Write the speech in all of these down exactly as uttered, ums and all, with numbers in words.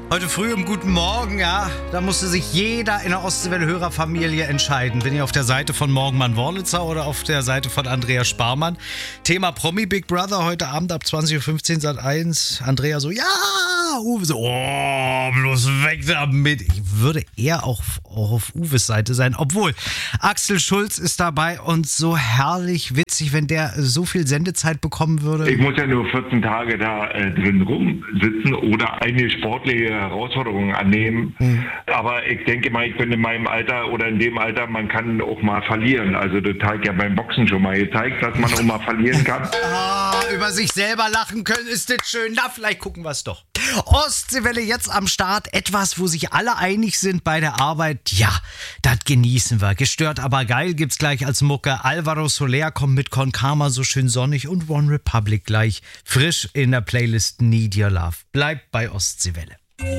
Heute früh im Guten Morgen, ja, da musste sich jeder in der Ostseewelle-Hörerfamilie entscheiden. Bin ich auf der Seite von Morgenmann Worlitzer oder auf der Seite von Andreas Sparmann? Thema Promi Big Brother heute Abend ab zwanzig Uhr fünfzehn Sat eins. Andrea so, ja, Uwe so, oh, bloß weg damit. Ich würde eher auch, auch auf Uwes Seite sein, obwohl Axel Schulz ist dabei und so herrlich witzig, wenn der so viel Sendezeit bekommen würde. Ich muss ja nur vierzehn Tage da äh, drin rumsitzen oder eine sportliche Herausforderungen annehmen. Mhm. Aber ich denke mal, ich bin in meinem Alter oder in dem Alter, man kann auch mal verlieren. Also das hat ja beim Boxen schon mal gezeigt, dass man auch mal verlieren kann. Ah, über sich selber lachen können, ist das schön. Na, vielleicht gucken wir es doch. Ostseewelle jetzt am Start. Etwas, wo sich alle einig sind bei der Arbeit. Ja, das genießen wir. Gestört, aber geil gibt's gleich als Mucke. Alvaro Soler kommt mit Con Karma, so schön sonnig, und One Republic gleich frisch in der Playlist Need Your Love. Bleibt bei Ostseewelle.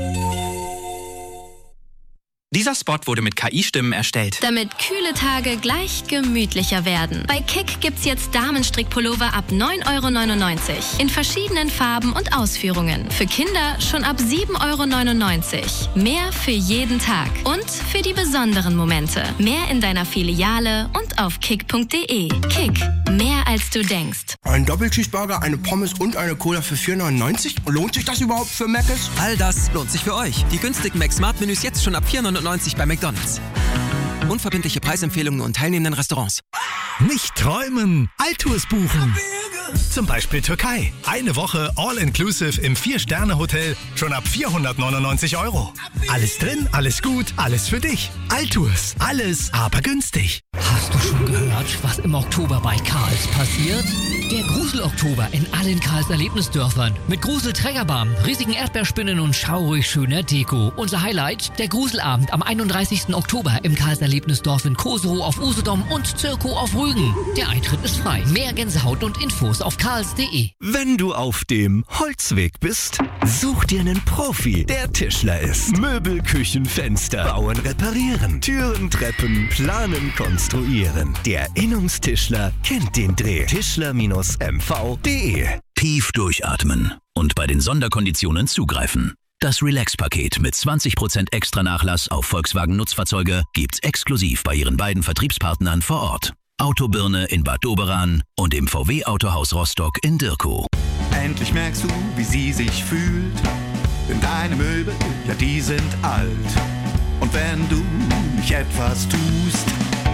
Dieser Spot wurde mit K I-Stimmen erstellt. Damit kühle Tage gleich gemütlicher werden. Bei Kick gibt's jetzt Damenstrickpullover ab neun Euro neunundneunzig. In verschiedenen Farben und Ausführungen. Für Kinder schon ab sieben Euro neunundneunzig. Mehr für jeden Tag. Und für die besonderen Momente. Mehr in deiner Filiale und auf kick punkt de. Kick. Mehr als du denkst. Ein Doppelcheeseburger, eine Pommes und eine Cola für vier neunundneunzig? Lohnt sich das überhaupt für Mc's? All das lohnt sich für euch. Die günstigen Mac-Smart-Menüs jetzt schon ab vier neunundneunzig bei McDonald's. Unverbindliche Preisempfehlungen und teilnehmenden Restaurants. Nicht träumen, Altours buchen. Zum Beispiel Türkei. Eine Woche All-Inclusive im Vier-Sterne-Hotel schon ab vierhundertneunundneunzig Euro. Alles drin, alles gut, alles für dich. Altours, alles aber günstig. Hast du schon gehört, was im Oktober bei Karls passiert? Der Grusel-Oktober in allen Karls Erlebnisdörfern. Mit Grusel-Trägerbahn, riesigen Erdbeerspinnen und schaurig schöner Deko. Unser Highlight, der Gruselabend am einunddreißigsten Oktober im Karls Erlebnisdorf in Koserow auf Usedom und Zirko auf Rügen. Der Eintritt ist frei. Mehr Gänsehaut und Infos auf karls punkt de. Wenn du auf dem Holzweg bist, such dir einen Profi, der Tischler ist. Möbel, Küchen, Fenster, bauen, reparieren, Türen, Treppen, planen, konstruieren. Der Innungstischler kennt den Dreh. Tischler M V punkt de. Tief durchatmen und bei den Sonderkonditionen zugreifen. Das Relax-Paket mit zwanzig Prozent extra Nachlass auf Volkswagen-Nutzfahrzeuge gibt's exklusiv bei ihren beiden Vertriebspartnern vor Ort. Autobirne in Bad Doberan und im V W-Autohaus Rostock in Dirkow. Endlich merkst du, wie sie sich fühlt. Denn deine Möbel, ja die sind alt. Und wenn du nicht etwas tust,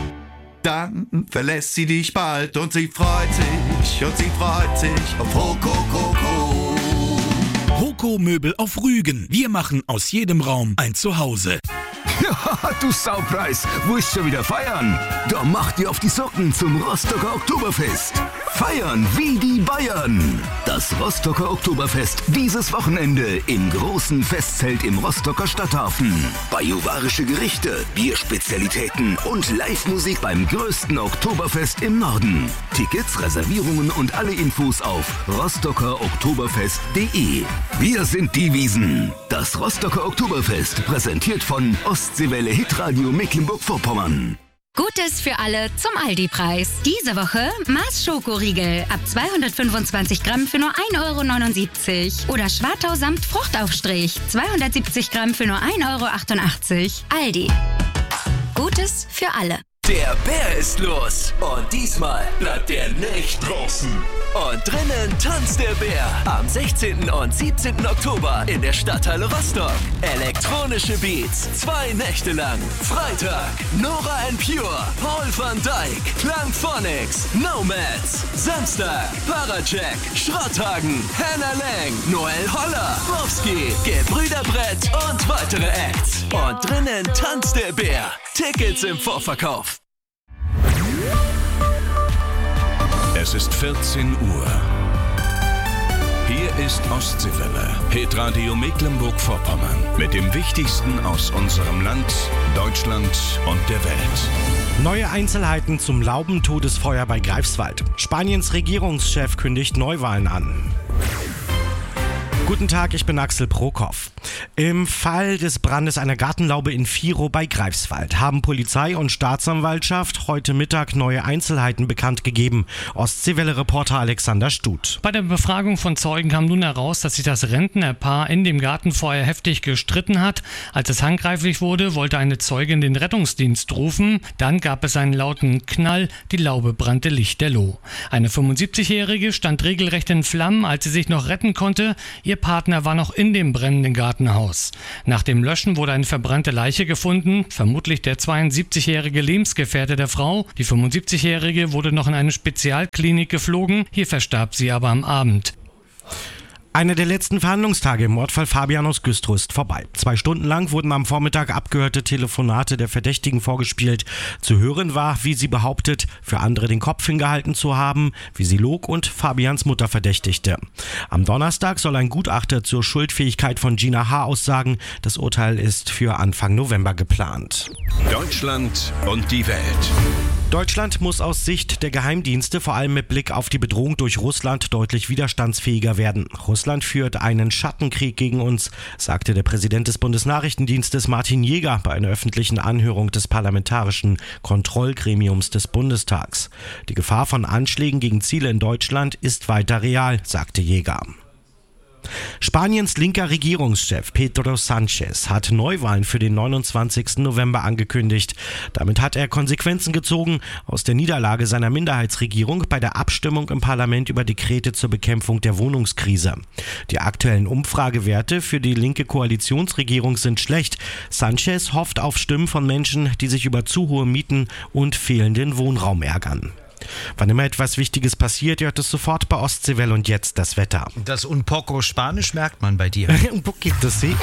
dann verlässt sie dich bald. Und sie freut sich, und sie freut sich auf Rokoko. Roko Möbel auf Rügen. Wir machen aus jedem Raum ein Zuhause. Ja, du Saupreis, wo ist schon wieder feiern? Da macht ihr auf die Socken zum Rostocker Oktoberfest. Feiern wie die Bayern. Das Rostocker Oktoberfest dieses Wochenende im großen Festzelt im Rostocker Stadthafen. Bajuwarische Gerichte, Bierspezialitäten und Live-Musik beim größten Oktoberfest im Norden. Tickets, Reservierungen und alle Infos auf rostocker oktoberfest punkt de. Wir sind die Wiesen. Das Rostocker Oktoberfest, präsentiert von Ostseewelle Hitradio Mecklenburg-Vorpommern. Gutes für alle zum Aldi-Preis. Diese Woche Mars Schokoriegel ab zweihundertfünfundzwanzig Gramm für nur ein Euro neunundsiebzig. Oder Schwartau samt Fruchtaufstrich zweihundertsiebzig Gramm für nur ein Euro achtundachtzig. Aldi. Gutes für alle. Der Bär ist los und diesmal bleibt er nicht draußen. Und drinnen tanzt der Bär am sechzehnten und siebzehnten Oktober in der Stadthalle Rostock. Elektronische Beats, zwei Nächte lang. Freitag, Nora and Pure, Paul van Dyk, Klangphonics, Nomads. Samstag, Parajack, Schrotthagen, Hannah Lang, Noel Holler, Wowski, Gebrüder Brett und weitere Acts. Und drinnen tanzt der Bär. Tickets im Vorverkauf. Es ist vierzehn Uhr. Hier ist Ostseewelle, Hitradio Mecklenburg-Vorpommern. Mit dem Wichtigsten aus unserem Land, Deutschland und der Welt. Neue Einzelheiten zum Laubentodesfeuer bei Greifswald. Spaniens Regierungschef kündigt Neuwahlen an. Guten Tag, ich bin Axel Prokop. Im Fall des Brandes einer Gartenlaube in Virow bei Greifswald haben Polizei und Staatsanwaltschaft heute Mittag neue Einzelheiten bekannt gegeben. Ostseewelle-Reporter Alexander Stut. Bei der Befragung von Zeugen kam nun heraus, dass sich das Rentnerpaar in dem Gartenfeuer heftig gestritten hat. Als es handgreiflich wurde, wollte eine Zeugin den Rettungsdienst rufen. Dann gab es einen lauten Knall, die Laube brannte lichterloh. Eine fünfundsiebzigjährige stand regelrecht in Flammen, als sie sich noch retten konnte. Ihr Partner war noch in dem brennenden Gartenhaus. Nach dem Löschen wurde eine verbrannte Leiche gefunden, vermutlich der zweiundsiebzigjährige Lebensgefährte der Frau. Die fünfundsiebzigjährige wurde noch in eine Spezialklinik geflogen, hier verstarb sie aber am Abend. Einer der letzten Verhandlungstage im Mordfall Fabian aus Güstrow ist vorbei. Zwei Stunden lang wurden am Vormittag abgehörte Telefonate der Verdächtigen vorgespielt. Zu hören war, wie sie behauptet, für andere den Kopf hingehalten zu haben, wie sie log und Fabians Mutter verdächtigte. Am Donnerstag soll ein Gutachter zur Schuldfähigkeit von Gina H. aussagen. Das Urteil ist für Anfang November geplant. Deutschland und die Welt. Deutschland muss aus Sicht der Geheimdienste vor allem mit Blick auf die Bedrohung durch Russland deutlich widerstandsfähiger werden. Russland führt einen Schattenkrieg gegen uns, sagte der Präsident des Bundesnachrichtendienstes Martin Jäger bei einer öffentlichen Anhörung des Parlamentarischen Kontrollgremiums des Bundestags. Die Gefahr von Anschlägen gegen Ziele in Deutschland ist weiter real, sagte Jäger. Spaniens linker Regierungschef Pedro Sánchez hat Neuwahlen für den neunundzwanzigsten November angekündigt. Damit hat er Konsequenzen gezogen aus der Niederlage seiner Minderheitsregierung bei der Abstimmung im Parlament über Dekrete zur Bekämpfung der Wohnungskrise. Die aktuellen Umfragewerte für die linke Koalitionsregierung sind schlecht. Sánchez hofft auf Stimmen von Menschen, die sich über zu hohe Mieten und fehlenden Wohnraum ärgern. Wann immer etwas Wichtiges passiert, hört es sofort bei Ostseewelle und jetzt das Wetter. Das Un poco Spanisch merkt man bei dir. Un poquito, sí.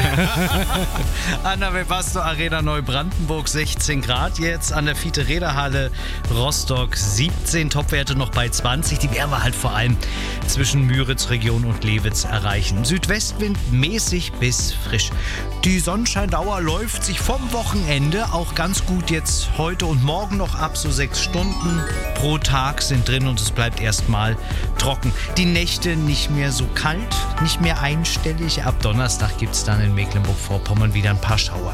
An der Webasto Arena Neubrandenburg sechzehn Grad jetzt, an der Fiete-Räder-Halle Rostock siebzehn, Topwerte noch bei zwanzig. Die werden wir halt vor allem zwischen Müritz-Region und Lewitz erreichen. Südwestwind mäßig bis frisch. Die Sonnenscheindauer läuft sich vom Wochenende auch ganz gut jetzt heute und morgen noch ab, so sechs Stunden pro Tag sind drin und es bleibt erstmal trocken. Die Nächte nicht mehr so kalt, nicht mehr einstellig. Ab Donnerstag gibt es dann in Mecklenburg-Vorpommern wieder ein paar Schauer.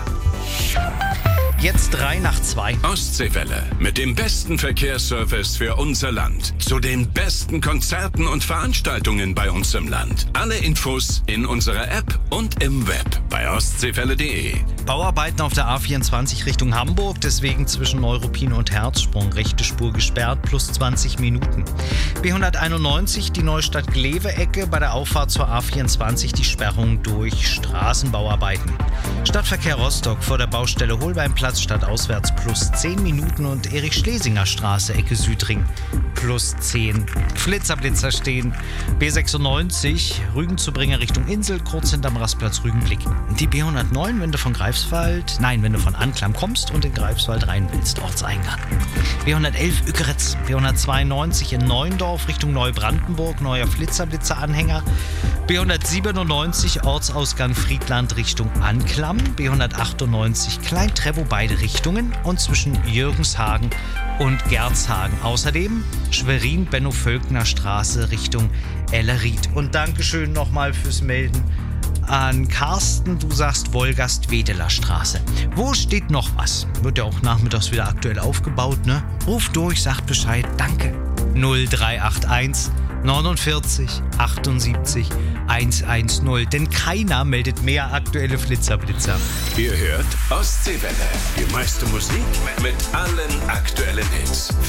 Jetzt drei nach zwei. Ostseewelle mit dem besten Verkehrsservice für unser Land. Zu den besten Konzerten und Veranstaltungen bei uns im Land. Alle Infos in unserer App und im Web bei ostseewelle punkt de. Bauarbeiten auf der A vierundzwanzig Richtung Hamburg, deswegen zwischen Neuruppin und Herzsprung rechte Spur gesperrt, plus zwanzig Minuten. B hunderteinundneunzig, die Neustadt-Glewe-Ecke, bei der Auffahrt zur A vierundzwanzig die Sperrung durch Straßenbauarbeiten. Stadtverkehr Rostock vor der Baustelle Holbeinplatz stadtauswärts plus zehn Minuten und Erich-Schlesinger Straße, Ecke Südring, plus zehn. Flitzerblitzer stehen. B sechsundneunzig, Rügen-Zubringer Richtung Insel, kurz hinterm Rastplatz Rügenblick. Die B hundertneun, wenn du von Greifswald, nein, wenn du von Anklam kommst und in Greifswald rein willst, Ortseingang. B hundertelf, Ückeritz. B hundertzweiundneunzig in Neuendorf Richtung Neubrandenburg, neuer Flitzerblitzer-Anhänger. B hundertsiebenundneunzig, Ortsausgang Friedland Richtung Anklam. B hundertachtundneunzig, Klein-Treppow beide Richtungen und zwischen Jürgenshagen und Gerzhagen. Außerdem Schwerin-Benno-Völkner Straße Richtung Ellerried. Und Dankeschön nochmal fürs Melden an Carsten. Du sagst Wolgast-Wedeler Straße. Wo steht noch was? Wird ja auch nachmittags wieder aktuell aufgebaut, ne? Ruf durch, sagt Bescheid. Danke. null drei acht eins neunundvierzig achtundsiebzig hundertzehn. Denn keiner meldet mehr aktuelle Flitzerblitzer. Ihr hört Ostseewelle. Die meiste Musik mit allen aktuellen Hits.